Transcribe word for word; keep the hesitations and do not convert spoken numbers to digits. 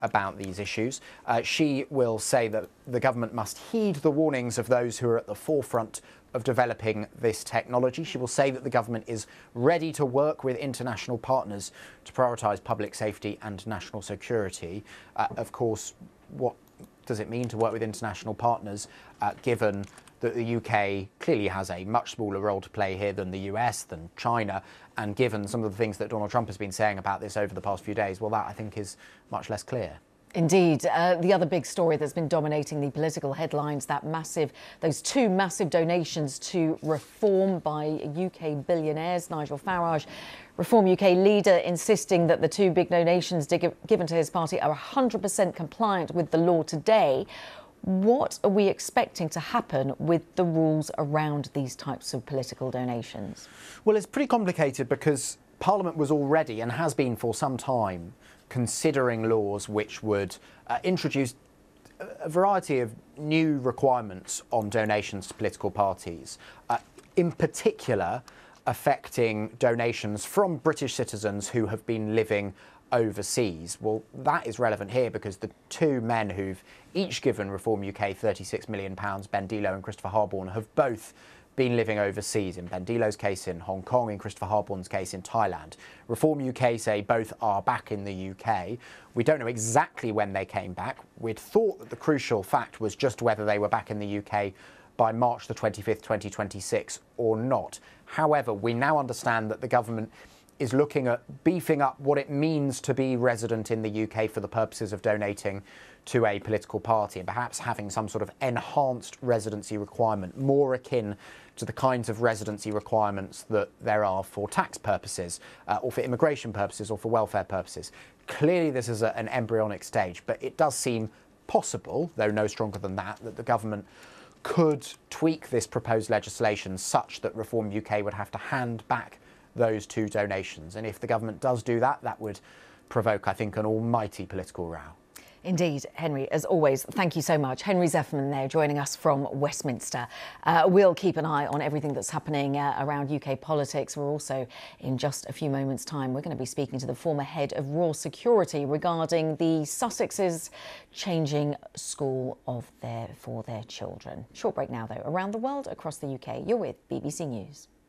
about these issues. Uh, she will say that the government must heed the warnings of those who are at the forefront of developing this technology. She will say that the government is ready to work with international partners to prioritise public safety and national security. Uh, of course, what does it mean to work with international partners, uh, given that the U K clearly has a much smaller role to play here than the U S, than China, and given some of the things that Donald Trump has been saying about this over the past few days, well, that I think is much less clear. Indeed. Uh, the other big story that's been dominating the political headlines, that massive, those two massive donations to Reform by U K billionaires. Nigel Farage, Reform U K leader, insisting that the two big donations dig- given to his party are one hundred percent compliant with the law today. What are we expecting to happen with the rules around these types of political donations? Well, it's pretty complicated because Parliament was already, and has been for some time, considering laws which would uh, introduce a variety of new requirements on donations to political parties, uh, in particular affecting donations from British citizens who have been living overseas. Well, that is relevant here because the two men who've each given Reform U K thirty-six million pounds, Ben Dillo and Christopher Harborne, have both been living overseas. In Ben Dillo's case in Hong Kong, in Christopher Harborne's case in Thailand. Reform U K say both are back in the U K. We don't know exactly when they came back. We'd thought that the crucial fact was just whether they were back in the U K by March the twenty-fifth, twenty twenty-six or not. However, we now understand that the government is looking at beefing up what it means to be resident in the U K for the purposes of donating to a political party, and perhaps having some sort of enhanced residency requirement, more akin to the kinds of residency requirements that there are for tax purposes, uh, or for immigration purposes, or for welfare purposes. Clearly this is a, an embryonic stage, but it does seem possible, though no stronger than that, that the government could tweak this proposed legislation such that Reform U K would have to hand back those two donations. And if the government does do that, that would provoke, I think, an almighty political row. Indeed, Henry, as always, thank you so much. Henry Zefferman there joining us from Westminster. Uh, we'll keep an eye on everything that's happening uh, around U K politics. We're also, in just a few moments' time, we're going to be speaking to the former head of Royal Security regarding the Sussexes changing school of their, for their children. Short break now, though. Around the world, across the U K, you're with B B C News.